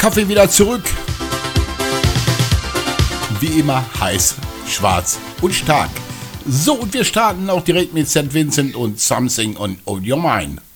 Kaffee wieder zurück. Wie immer heiß, schwarz und stark. So, und wir starten auch direkt mit St. Vincent und Something on Your Mind.